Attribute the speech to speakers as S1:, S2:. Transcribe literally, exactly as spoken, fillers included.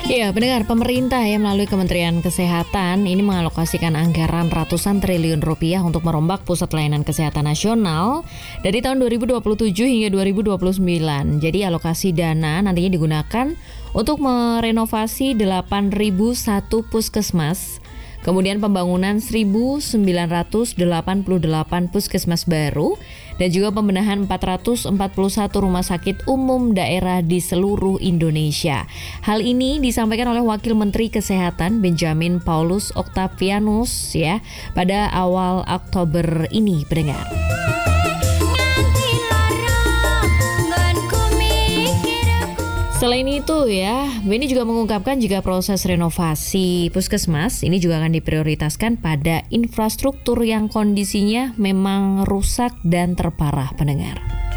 S1: Ya, pendengar, pemerintah ya melalui Kementerian Kesehatan ini mengalokasikan anggaran ratusan triliun rupiah untuk merombak pusat layanan kesehatan nasional dari tahun dua ribu dua puluh tujuh hingga dua ribu dua puluh sembilan. Jadi alokasi dana nantinya digunakan untuk merenovasi delapan ribu satu puskesmas, kemudian pembangunan seribu sembilan ratus delapan puluh delapan puskesmas baru, dan juga pembenahan empat ratus empat puluh satu rumah sakit umum daerah di seluruh Indonesia. Hal ini disampaikan oleh Wakil Menteri Kesehatan Benjamin Paulus Octavianus ya pada awal Oktober ini, pendengar. Selain itu ya, Beni juga mengungkapkan jika proses renovasi puskesmas ini juga akan diprioritaskan pada infrastruktur yang kondisinya memang rusak dan terparah, pendengar.